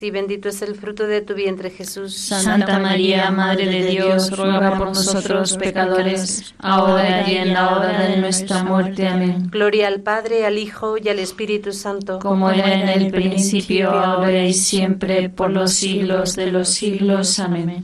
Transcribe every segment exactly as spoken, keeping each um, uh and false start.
y bendito es el fruto de tu vientre, Jesús. Santa María, Madre de Dios, ruega por nosotros pecadores, ahora y en la hora de nuestra muerte. Amén. Gloria al Padre, al Hijo y al Espíritu Santo. Como era en el principio, ahora y siempre, por los siglos de los siglos. Amén.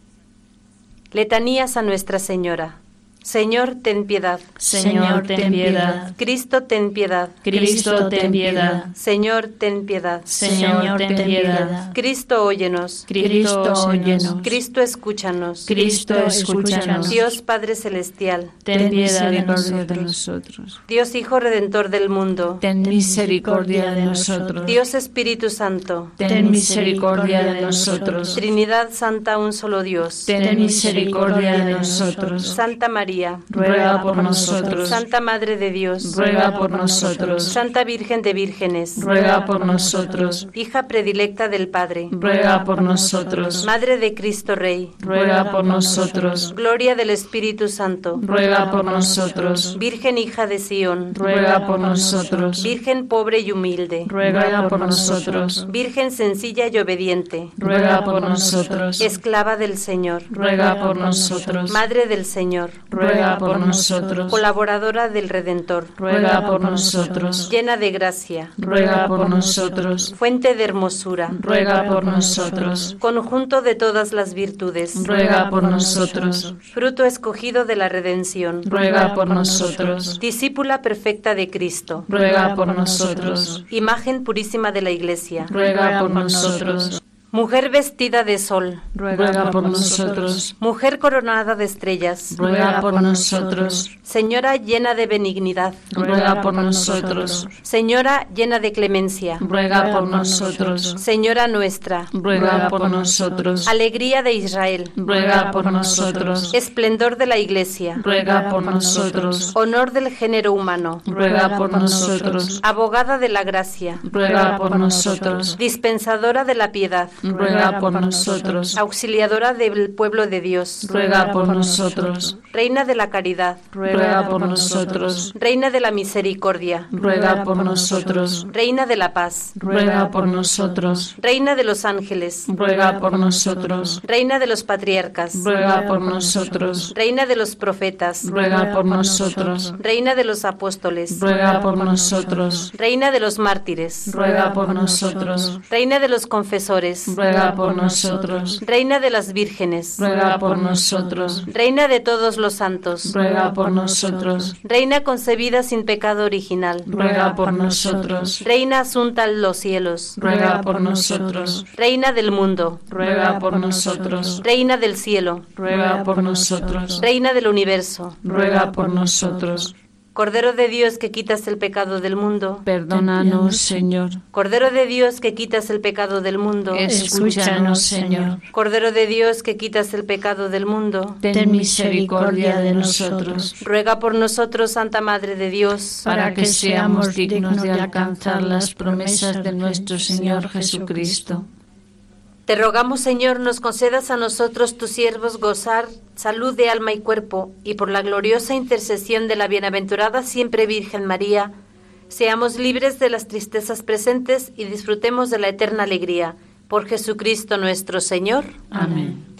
Letanías a Nuestra Señora. Señor, ten piedad. Señor, ten piedad. Cristo, ten piedad. Cristo, ten piedad. Señor, ten piedad. Señor, ten piedad. Cristo, óyenos. Cristo, óyenos. Cristo, escúchanos. Cristo, escúchanos. Dios Padre Celestial, ten piedad de nosotros. Dios Hijo Redentor del mundo, ten misericordia de nosotros. Dios Espíritu Santo, ten misericordia de nosotros. Trinidad Santa, un solo Dios, ten misericordia de nosotros. Santa María, ruega por nosotros. Santa Madre de Dios, ruega por nosotros. Santa Virgen de Vírgenes, ruega por nosotros. Hija predilecta del Padre, ruega por nosotros. Madre de Cristo Rey, ruega por nosotros. Gloria del Espíritu Santo, ruega por nosotros. Virgen hija de Sión, ruega por nosotros. Virgen pobre y humilde, ruega por nosotros. Virgen sencilla y obediente, ruega por nosotros. Esclava del Señor, ruega por nosotros. Madre del Señor, ruega por nosotros. Colaboradora del Redentor, ruega por nosotros. Llena de gracia, ruega por nosotros. Fuente de hermosura, ruega por nosotros. Conjunto de todas las virtudes, ruega por nosotros. Fruto escogido de la redención, ruega por nosotros. Discípula perfecta de Cristo, ruega por nosotros. Imagen purísima de la Iglesia, ruega por nosotros. Mujer vestida de sol, ruega por nosotros. Mujer coronada de estrellas, ruega por nosotros. Señora llena de benignidad, ruega por nosotros. Señora llena de clemencia, ruega por nosotros. Señora nuestra, ruega por nosotros. Alegría de Israel, ruega por nosotros. Esplendor de la Iglesia, ruega por nosotros. Honor del género humano, ruega por nosotros. Abogada de la gracia, ruega por nosotros. Dispensadora de la piedad, ruega por nosotros. Auxiliadora del pueblo de Dios, ruega por nosotros. Reina de la caridad, ruega por nosotros. Reina de la misericordia, ruega por nosotros. Reina de la paz, ruega por nosotros. Reina de los ángeles, ruega por nosotros. Reina de los patriarcas, ruega por nosotros. Reina de los profetas, ruega por nosotros. Reina de los apóstoles, ruega por nosotros. Reina de los mártires, ruega por nosotros. Reina de los confesores, ruega por nosotros. Reina de las vírgenes, ruega por nosotros. Reina de todos los santos, ruega por nosotros. Reina concebida sin pecado original, ruega por nosotros. Reina asunta a los cielos, ruega por nosotros. Reina del mundo, ruega por nosotros. Reina del cielo, ruega por nosotros. Reina del universo, ruega por nosotros. Cordero de Dios que quitas el pecado del mundo, perdónanos, Señor. Cordero de Dios que quitas el pecado del mundo, escúchanos, Señor. Cordero de Dios que quitas el pecado del mundo, ten misericordia de nosotros. Ruega por nosotros, Santa Madre de Dios, para que seamos dignos de alcanzar las promesas de nuestro Señor Jesucristo. Te rogamos, Señor, nos concedas a nosotros, tus siervos, gozar salud de alma y cuerpo, y por la gloriosa intercesión de la bienaventurada siempre Virgen María, seamos libres de las tristezas presentes y disfrutemos de la eterna alegría. Por Jesucristo nuestro Señor. Amén.